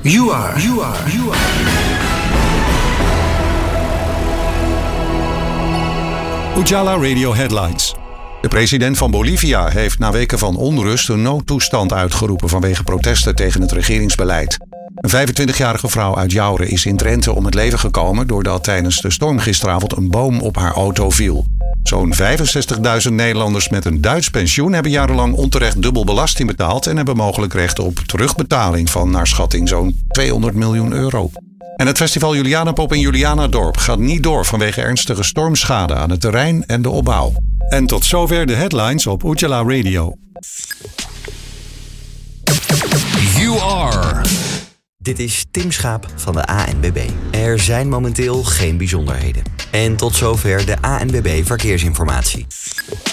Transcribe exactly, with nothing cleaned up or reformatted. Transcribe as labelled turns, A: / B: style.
A: You are, you are, you are.
B: Ujala Radio Headlines. De president van Bolivia heeft na weken van onrust een noodtoestand uitgeroepen vanwege protesten tegen het regeringsbeleid. Een vijfentwintigjarige vrouw uit Jaure is in Drenthe om het leven gekomen doordat tijdens de storm gisteravond een boom op haar auto viel. Zo'n vijfenzestigduizend Nederlanders met een Duits pensioen hebben jarenlang onterecht dubbel belasting betaald en hebben mogelijk recht op terugbetaling van naar schatting zo'n tweehonderd miljoen euro. En het festival Julianapop in Julianadorp gaat niet door vanwege ernstige stormschade aan het terrein en de opbouw. En tot zover de headlines op Ujala Radio.
A: You are.
C: Dit is Tim Schaap van de A N W B. Er zijn momenteel geen bijzonderheden. En tot zover de A N W B Verkeersinformatie.